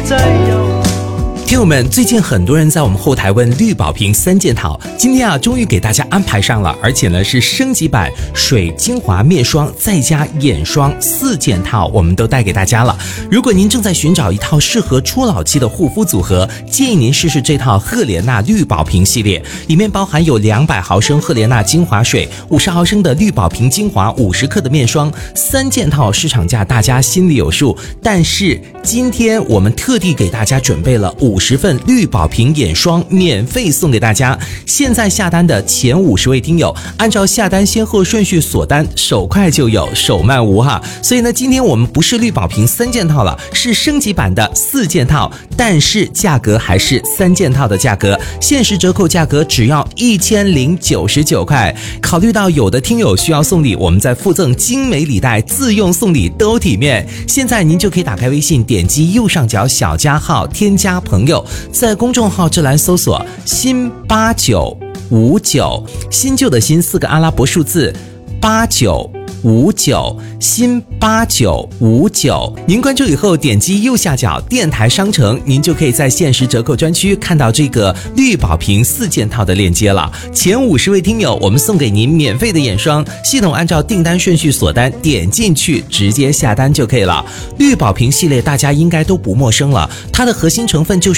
再有。 听友们，最近很多人在我们后台问绿宝瓶3件套，今天终于给大家安排上了，而且呢是升级版水精华面霜再加眼霜4件套，我们都带给大家了。如果您正在寻找一套适合初老期的护肤组合，建议您试试这套赫莲娜绿宝瓶系列，里面包含有200毫升赫莲娜精华水、50毫升的绿宝瓶精华、50克的面霜，3件套市场价大家心里有数，但是今天我们特地给大家准备了50份绿宝瓶眼霜免费送给大家。现在下单的前50位听友，按照下单先后顺序锁单，手快就有，手慢无哈。所以呢，今天我们不是绿宝瓶3件套了，是升级版的4件套，但是价格还是3件套的价格，限时折扣价格只要1099块。考虑到有的听友需要送礼，我们再附赠精美礼袋，自用送礼都体面。现在您就可以打开微信，点击右上角小加号，添加朋友，在公众号这栏搜索新8959，新旧的新4个阿拉伯数字8959，新8959。您关注以后点击右下角电台商城，您就可以在限时折扣专区看到这个绿宝瓶4件套的链接了。前50位听友，我们送给您免费的眼霜，系统按照订单顺序锁单，点进去直接下单就可以了。绿宝瓶系列大家应该都不陌生了，它的核心成分就是